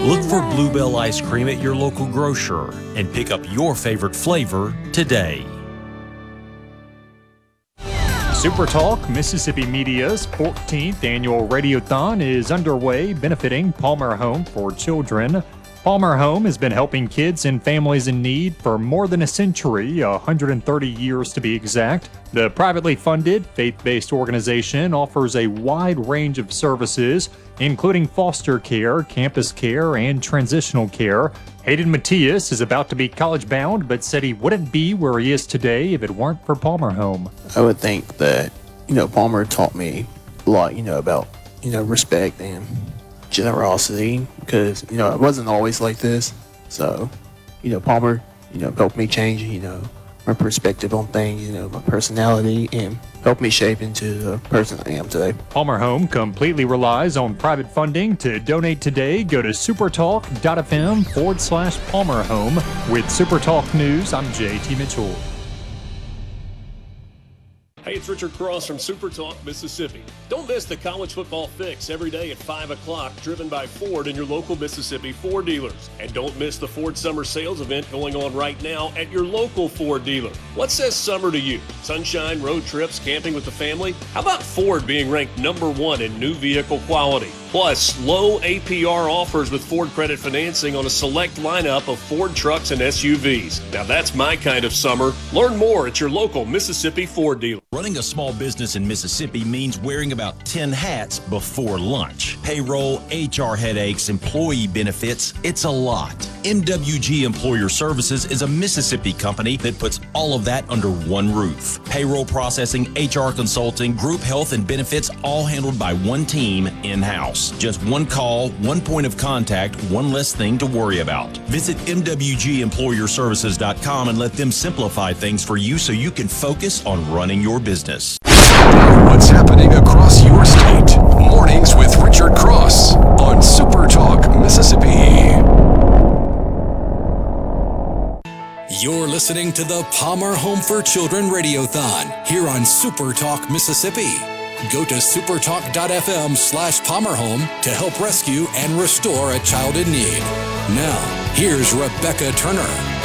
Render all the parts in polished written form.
Look for Bluebell ice cream at your local grocer and pick up your favorite flavor today. Super Talk Mississippi Media's 14th annual Radiothon is underway, benefiting Palmer Home for Children. Palmer Home has been helping kids and families in need for more than a century, 130 years to be exact. The privately funded, faith-based organization offers a wide range of services, including foster care, campus care, and transitional care. Hayden Matias is about to be college-bound, but said he wouldn't be where he is today if it weren't for Palmer Home. I would think that, Palmer taught me a lot, about, respect and generosity, because, it wasn't always like this. So, Palmer, helped me change, my perspective on things, my personality, and helped me shape into the person I am today. Palmer Home completely relies on private funding. To donate today, go to supertalk.fm/Palmer Home. With Supertalk News, I'm JT Mitchell. Hey, it's Richard Cross from Super Talk, Mississippi. Don't miss the college football fix every day at 5 o'clock, driven by Ford and your local Mississippi Ford dealers. And don't miss the Ford Summer Sales event going on right now at your local Ford dealer. What says summer to you? Sunshine, road trips, camping with the family? How about Ford being ranked #1 in new vehicle quality? Plus, low APR offers with Ford credit financing on a select lineup of Ford trucks and SUVs. Now that's my kind of summer. Learn more at your local Mississippi Ford dealer. Running a small business in Mississippi means wearing about 10 hats before lunch. Payroll, HR headaches, employee benefits, it's a lot. MWG Employer Services is a Mississippi company that puts all of that under one roof. Payroll processing, HR consulting, group health and benefits, all handled by one team in-house. Just one call, one point of contact, one less thing to worry about. Visit MWGEmployerServices.com and let them simplify things for you so you can focus on running your business. What's happening across your state? Mornings with Richard Cross on Super Talk Mississippi. You're listening to the Palmer Home for Children Radiothon here on Super Talk Mississippi. Go to supertalk.fm/PalmerHome to help rescue and restore a child in need. Now, here's Rebecca Turner.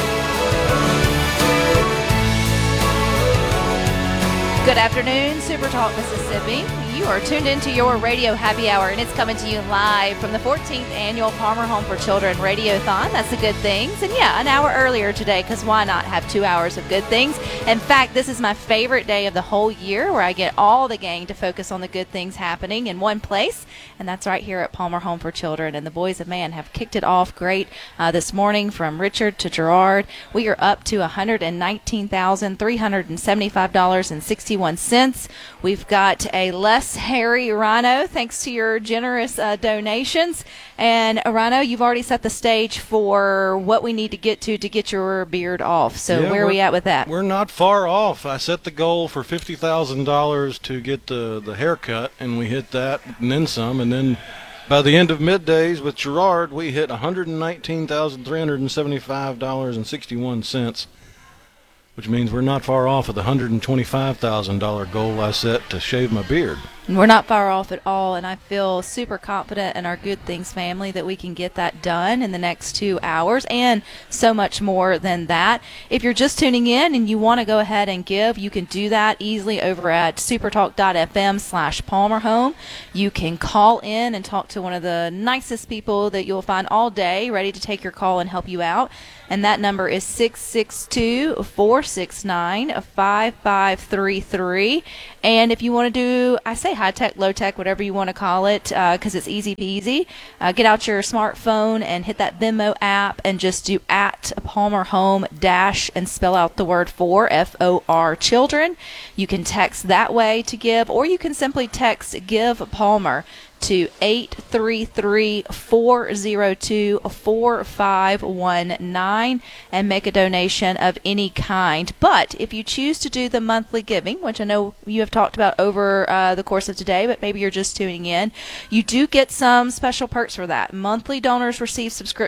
Good afternoon, Super Talk Mississippi. You are tuned into your radio happy hour, and it's coming to you live from the 14th annual Palmer Home for Children Radiothon. That's the good things. And yeah, an hour earlier today, because why not have 2 hours of good things? In fact, this is my favorite day of the whole year, where I get all the gang to focus on the good things happening in one place, and that's right here at Palmer Home for Children. And the boys of man have kicked it off great this morning, from Richard to Gerard. We are up to $119,375.61. We've got a less hairy Rhino, thanks to your generous donations. And Rhino, you've already set the stage for what we need to get your beard off. So where are we at with that? We're not far off. I set the goal for $50,000 to get the haircut, and we hit that and then some. And then by the end of middays with Gerard, we hit $119,375.61. which means we're not far off of the $125,000 goal I set to shave my beard. We're not far off at all, and I feel super confident in our Good Things family that we can get that done in the next 2 hours, and so much more than that. If you're just tuning in and you want to go ahead and give, you can do that easily over at supertalk.fm/PalmerHome. You can call in and talk to one of the nicest people that you'll find all day, ready to take your call and help you out. And that number is 662-469-5533. And if you want to do, I say high-tech, low-tech, whatever you want to call it, because it's easy peasy, get out your smartphone and hit that Venmo app and just do @PalmerHome dash and spell out the word for, FOR, children. You can text that way to give, or you can simply text Give Palmer to 833-402-4519 and make a donation of any kind. But if you choose to do the monthly giving, which I know you have talked about over the course of today, but maybe you're just tuning in, you do get some special perks for that. Monthly donors receive subscriptions